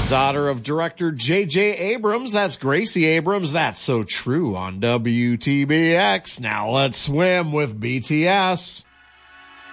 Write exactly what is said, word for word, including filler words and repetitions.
Daughter of director J J Abrams, that's Gracie Abrams. That's So True on W T B X. Now let's swim with B T S.